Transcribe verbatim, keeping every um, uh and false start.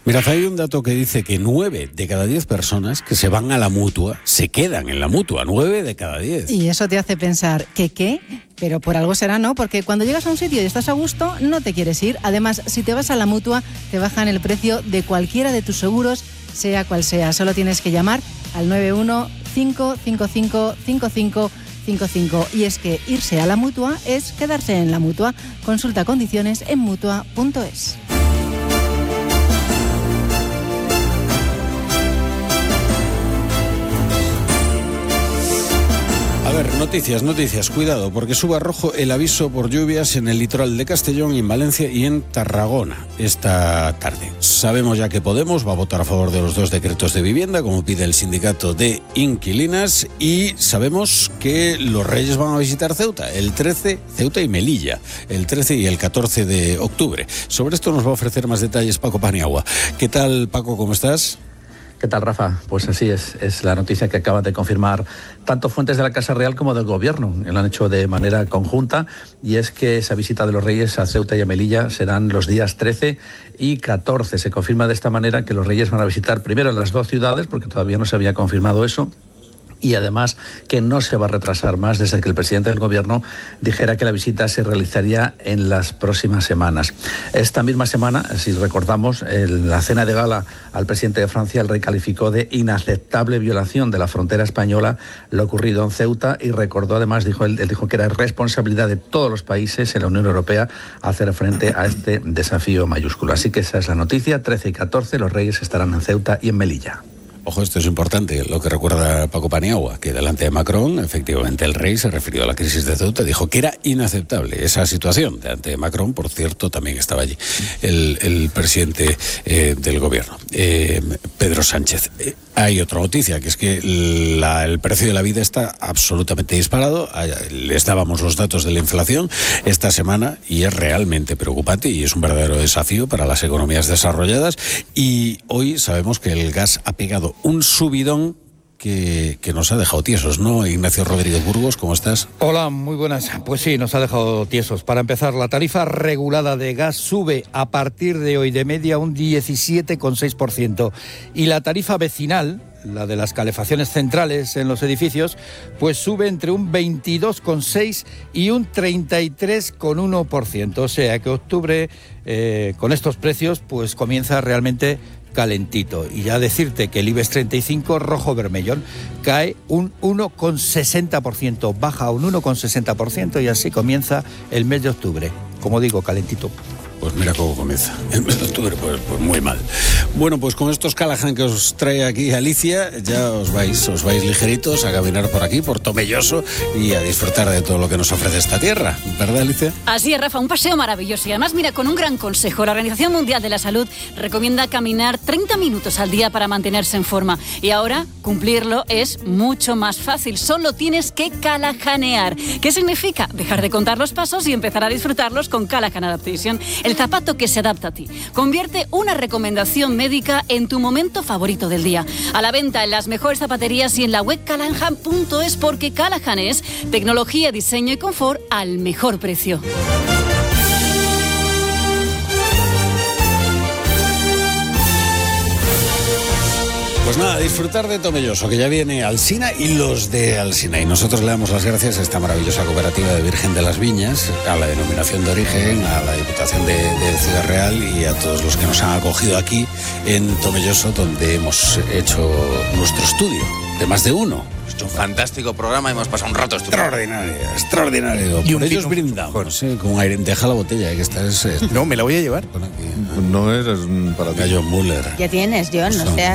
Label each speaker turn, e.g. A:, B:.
A: Mirad, hay un dato que dice que nueve de cada diez personas que se van a la Mutua se quedan en la Mutua, nueve de cada diez.
B: Y eso te hace pensar, ¿que qué? Pero por algo será, ¿no? Porque cuando llegas a un sitio y estás a gusto, no te quieres ir. Además, si te vas a la Mutua, te bajan el precio de cualquiera de tus seguros, sea cual sea. Solo tienes que llamar al nueve uno cinco cinco cinco cinco cinco cinco cinco. Y es que irse a la Mutua es quedarse en la Mutua. Consulta condiciones en mutua punto es.
A: A ver, noticias, noticias, cuidado, porque sube a rojo el aviso por lluvias en el litoral de Castellón y en Valencia y en Tarragona esta tarde. Sabemos ya que Podemos va a votar a favor de los dos decretos de vivienda, como pide el sindicato de inquilinas, y sabemos que los Reyes van a visitar Ceuta, el trece, Ceuta y Melilla, el trece y el catorce de octubre. Sobre esto nos va a ofrecer más detalles Paco Paniagua. ¿Qué tal, Paco, cómo estás?
C: ¿Qué tal, Rafa? Pues así es, es la noticia que acaban de confirmar tanto fuentes de la Casa Real como del Gobierno. Lo han hecho de manera conjunta, y es que esa visita de los Reyes a Ceuta y a Melilla serán los días trece y catorce. Se confirma de esta manera que los Reyes van a visitar primero las dos ciudades, porque todavía no se había confirmado eso, y además que no se va a retrasar más desde que el presidente del Gobierno dijera que la visita se realizaría en las próximas semanas. Esta misma semana, si recordamos, en la cena de gala al presidente de Francia, el rey calificó de inaceptable violación de la frontera española lo ocurrido en Ceuta, y recordó además, dijo él, él dijo que era responsabilidad de todos los países en la Unión Europea hacer frente a este desafío mayúsculo. Así que esa es la noticia, trece y catorce, los Reyes estarán en Ceuta y en Melilla.
A: Ojo, esto es importante, lo que recuerda Paco Paniagua, que delante de Macron, efectivamente, el rey se refirió a la crisis de Ceuta, dijo que era inaceptable esa situación. Delante de Macron, por cierto, también estaba allí el, el presidente eh, del Gobierno, eh, Pedro Sánchez. Eh, hay otra noticia, que es que la, el precio de la vida está absolutamente disparado. Les dábamos los datos de la inflación esta semana y es realmente preocupante y es un verdadero desafío para las economías desarrolladas. Y hoy sabemos que el gas ha pegado un subidón que, que nos ha dejado tiesos, ¿no? Ignacio Rodríguez Burgos, ¿cómo estás?
D: Hola, muy buenas. Pues sí, nos ha dejado tiesos. Para empezar, la tarifa regulada de gas sube a partir de hoy de media un diecisiete coma seis por ciento y la tarifa vecinal, la de las calefacciones centrales en los edificios, pues sube entre un veintidós coma seis por ciento y un treinta y tres coma uno por ciento. O sea que octubre, eh, con estos precios, pues comienza realmente calentito. Y ya decirte que el IBEX treinta y cinco rojo vermellón cae un uno coma sesenta por ciento, baja un uno coma sesenta por ciento, y así comienza el mes de octubre. Como digo, calentito.
A: Pues mira cómo comienza el mes de octubre, pues, pues muy mal. Bueno, pues con estos Callahan que os trae aquí Alicia, ya os vais, os vais ligeritos a caminar por aquí, por Tomelloso, y a disfrutar de todo lo que nos ofrece esta tierra, ¿verdad, Alicia?
E: Así es, Rafa, un paseo maravilloso. Y además, mira, con un gran consejo. La Organización Mundial de la Salud recomienda caminar treinta minutos al día para mantenerse en forma. Y ahora, cumplirlo es mucho más fácil. Solo tienes que callahanear. ¿Qué significa? Dejar de contar los pasos y empezar a disfrutarlos con Callahan Adaptation. El zapato que se adapta a ti. Convierte una recomendación médica en tu momento favorito del día. A la venta en las mejores zapaterías y en la web callahan punto es, porque Callahan es tecnología, diseño y confort al mejor precio.
A: Pues nada, disfrutar de Tomelloso, que ya viene Alsina y los de Alsina. Y nosotros le damos las gracias a esta maravillosa cooperativa de Virgen de las Viñas, a la denominación de origen, a la Diputación de, de Ciudad Real y a todos los que nos han acogido aquí en Tomelloso, donde hemos hecho nuestro estudio de más de uno.
F: Es un fantástico programa, hemos pasado un rato estupendo.
A: Extraordinario, extraordinario.
F: Y
A: Por
F: un
A: ellos
F: pico,
A: brindamos, ¿eh? Con aire. Deja la botella, que esta es...
F: No, me la voy a llevar.
A: Aquí,
G: No es para ti.
A: John Muller.
B: Ya tienes, John, no seas